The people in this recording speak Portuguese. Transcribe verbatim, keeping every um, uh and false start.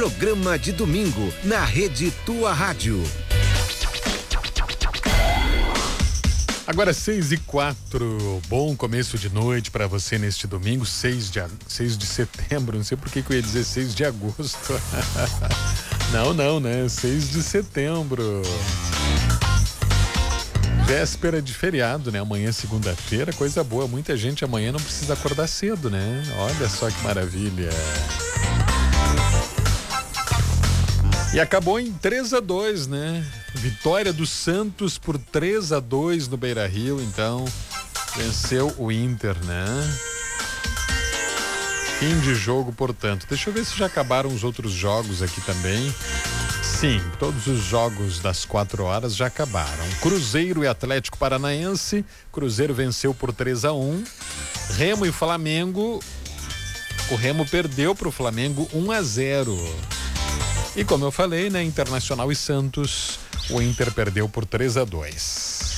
Programa de domingo na Rede Tua Rádio. Agora seis e quatro, bom começo de noite para você neste domingo, seis de, seis de setembro, não sei por que que eu ia dizer seis de agosto. Não, não, né? seis de setembro. Véspera de feriado, né? Amanhã, segunda-feira, coisa boa. Muita gente amanhã não precisa acordar cedo, né? Olha só que maravilha. E acabou em três a dois, né? Vitória do Santos por três a dois no Beira-Rio, então venceu o Inter, né? Fim de jogo, portanto. Deixa eu ver se já acabaram os outros jogos aqui também. Sim, todos os jogos das quatro horas já acabaram. Cruzeiro e Atlético Paranaense. Cruzeiro venceu por três a um. Remo e Flamengo. O Remo perdeu para o Flamengo um a zero. E como eu falei, né, Internacional e Santos, o Inter perdeu por três a dois.